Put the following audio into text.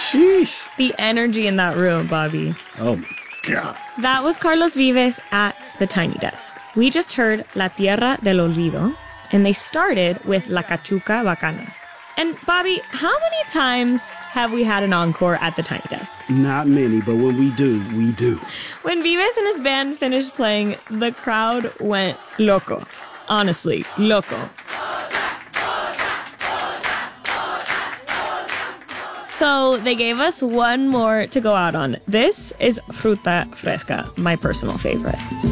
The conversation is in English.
Sheesh. The energy in that room, Bobby. Oh, my God. That was Carlos Vives at the Tiny Desk. We just heard La Tierra del Olvido, and they started with La Cachuca Bacana. And Bobby, how many times have we had an encore at the Tiny Desk? Not many, but when we do, we do. When Vives and his band finished playing, the crowd went loco. Honestly, loco. So they gave us one more to go out on. This is Fruta Fresca, my personal favorite.